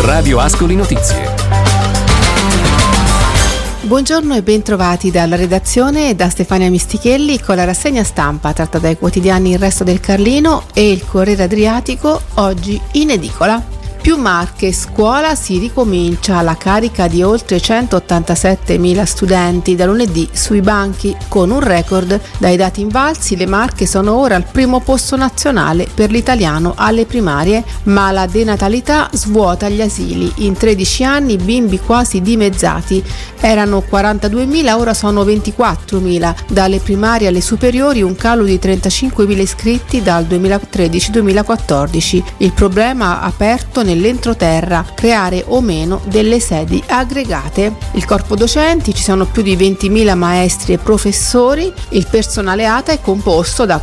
Radio Ascoli Notizie. Buongiorno e ben trovati dalla redazione e da Stefania Mistichelli con la rassegna stampa tratta dai quotidiani Il Resto del Carlino e Il Corriere Adriatico, oggi in edicola. Più Marche, scuola si ricomincia, la carica di oltre 187.000 studenti da lunedì sui banchi. Con un record dai dati invalsi, le Marche sono ora al primo posto nazionale per l'italiano alle primarie, ma la denatalità svuota gli asili. In 13 anni bimbi quasi dimezzati, erano 42.000, ora sono 24.000. Dalle primarie alle superiori un calo di 35.000 iscritti dal 2013-2014. Il problema aperto nell'entroterra, creare o meno delle sedi aggregate. Il corpo docenti, ci sono più di 20.000 maestri e professori, il personale ATA è composto da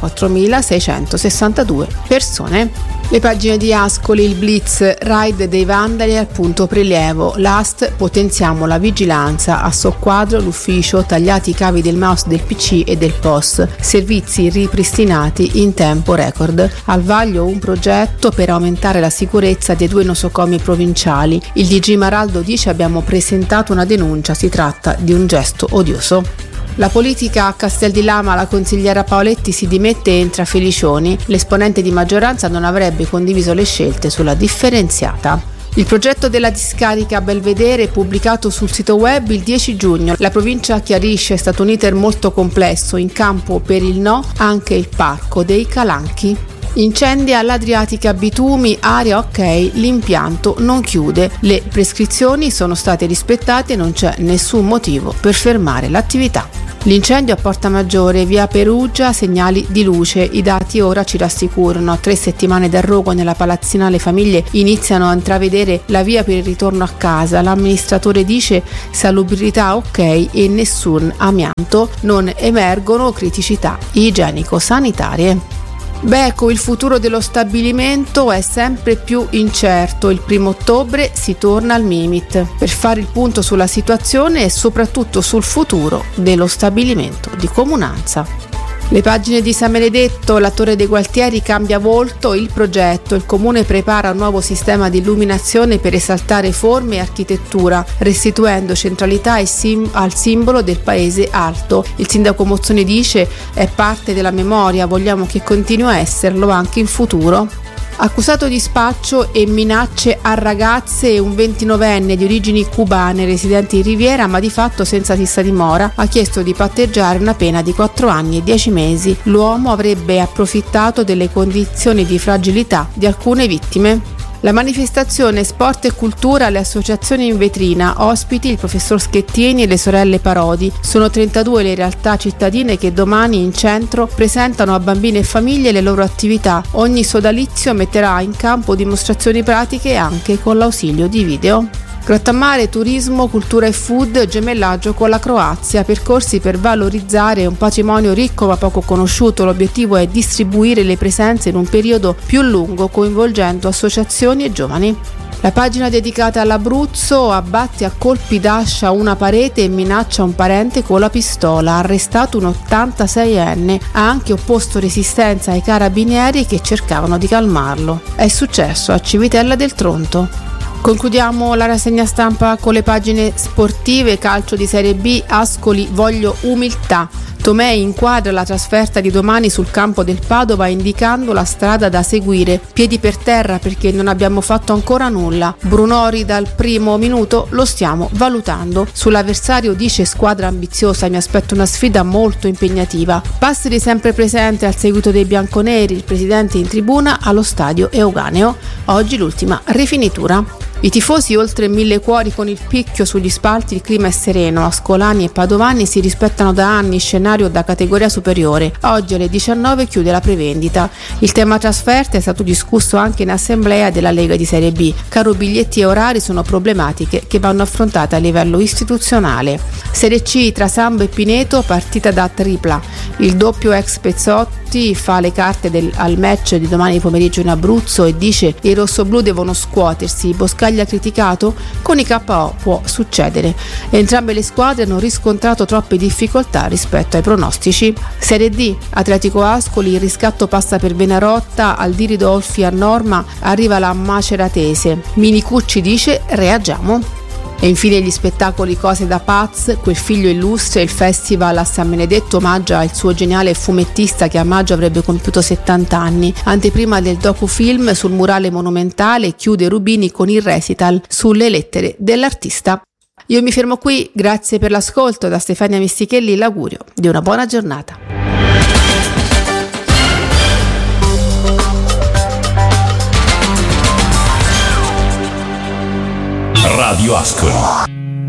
4.662 persone. Le pagine di Ascoli, il blitz, raid dei vandali al punto prelievo, l'AST, potenziamo la vigilanza, a soqquadro l'ufficio, tagliati i cavi del mouse del PC e del POS, servizi ripristinati in tempo record. Al vaglio un progetto per aumentare la sicurezza dei 2 nosocomi provinciali. Il DG Maraldo dice: abbiamo presentato una denuncia, si tratta di un gesto odioso. La politica a Castel di Lama, la consigliera Paoletti si dimette e entra Felicioni. L'esponente di maggioranza non avrebbe condiviso le scelte sulla differenziata. Il progetto della discarica Belvedere pubblicato sul sito web il 10 giugno. La provincia chiarisce, è stato un iter molto complesso, in campo per il no anche il parco dei Calanchi. Incendi all'Adriatica Bitumi, area ok, l'impianto non chiude, le prescrizioni sono state rispettate e non c'è nessun motivo per fermare l'attività. L'incendio a Porta Maggiore, via Perugia, segnali di luce, i dati ora ci rassicurano. A 3 settimane dal rogo nella palazzina le famiglie iniziano a intravedere la via per il ritorno a casa. L'amministratore dice salubrità ok e nessun amianto, non emergono criticità igienico-sanitarie. Ecco, il futuro dello stabilimento è sempre più incerto. Il 1 ottobre si torna al Mimit per fare il punto sulla situazione e soprattutto sul futuro dello stabilimento di comunanza. Le pagine di San Benedetto, la Torre dei Gualtieri cambia volto, il progetto, il comune prepara un nuovo sistema di illuminazione per esaltare forme e architettura, restituendo centralità al simbolo del paese alto. Il sindaco Mozzoni dice: è parte della memoria, vogliamo che continui a esserlo anche in futuro. Accusato di spaccio e minacce a ragazze, un 29enne di origini cubane residente in Riviera ma di fatto senza fissa dimora ha chiesto di patteggiare una pena di 4 anni e 10 mesi. L'uomo avrebbe approfittato delle condizioni di fragilità di alcune vittime. La manifestazione Sport e Cultura, le associazioni in vetrina, ospiti il professor Schettini e le sorelle Parodi. Sono 32 le realtà cittadine che domani in centro presentano a bambini e famiglie le loro attività. Ogni sodalizio metterà in campo dimostrazioni pratiche anche con l'ausilio di video. Grottammare, turismo, cultura e food, gemellaggio con la Croazia, percorsi per valorizzare un patrimonio ricco ma poco conosciuto. L'obiettivo è distribuire le presenze in un periodo più lungo, coinvolgendo associazioni e giovani. La pagina dedicata all'Abruzzo, abbatte a colpi d'ascia una parete e minaccia un parente con la pistola, arrestato un 86enne, ha anche opposto resistenza ai carabinieri che cercavano di calmarlo. È successo a Civitella del Tronto. Concludiamo la rassegna stampa con le pagine sportive. Calcio di Serie B, Ascoli, voglio umiltà. Tomei inquadra la trasferta di domani sul campo del Padova indicando la strada da seguire. Piedi per terra perché non abbiamo fatto ancora nulla. Brunori dal primo minuto lo stiamo valutando. Sull'avversario dice: squadra ambiziosa, mi aspetto una sfida molto impegnativa. Passeri sempre presente al seguito dei bianconeri, il presidente in tribuna allo stadio Euganeo. Oggi l'ultima rifinitura. I tifosi oltre 1000 cuori con il picchio sugli spalti, il clima è sereno. Ascolani e padovani si rispettano da anni, scenario da categoria superiore. Oggi alle 19 chiude la prevendita. Il tema trasferte è stato discusso anche in assemblea della Lega di Serie B. Caro biglietti e orari sono problematiche che vanno affrontate a livello istituzionale. Serie C, tra Sambo e Pineto, partita da tripla. Il doppio ex Pezzotti fa le carte al match di domani pomeriggio in Abruzzo e dice: i rossoblù devono scuotersi, i Boscagli Italia criticato? Con i KO può succedere. Entrambe le squadre hanno riscontrato troppe difficoltà rispetto ai pronostici. Serie D, Atletico Ascoli, il riscatto passa per Benarotta, al di Ridolfi a Norma arriva la Maceratese. Minicucci dice reagiamo. E infine gli spettacoli Cose da Paz, Quel figlio illustre, il festival a San Benedetto omaggia il suo geniale fumettista che a maggio avrebbe compiuto 70 anni. Anteprima del docufilm sul murale monumentale, chiude Rubini con il recital sulle lettere dell'artista. Io mi fermo qui, grazie per l'ascolto, da Stefania Mistichelli l'augurio di una buona giornata. Radio Ascoli.